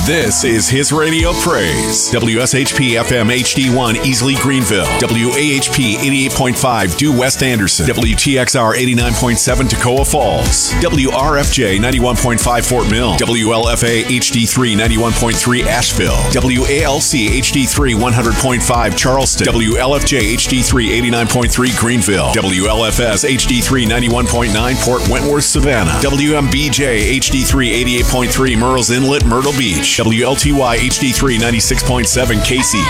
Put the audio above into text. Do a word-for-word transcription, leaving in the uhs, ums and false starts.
This is His Radio Praise. W S H P F M H D one, Easley, Greenville. W A H P eighty-eight point five, Due West Anderson. W T X R eighty-nine point seven, Toccoa Falls. W R F J ninety-one point five, Fort Mill. W L F A H D three, ninety-one point three, Asheville. W A L C H D three, one hundred point five, Charleston. W L F J H D three, eighty-nine point three, Greenville. W L F S H D three, ninety-one point nine, Port Wentworth, Savannah. W M B J H D three, eighty-eight point three, Murrells Inlet, Myrtle Beach. W L T Y H D three, ninety-six point seven, Casey.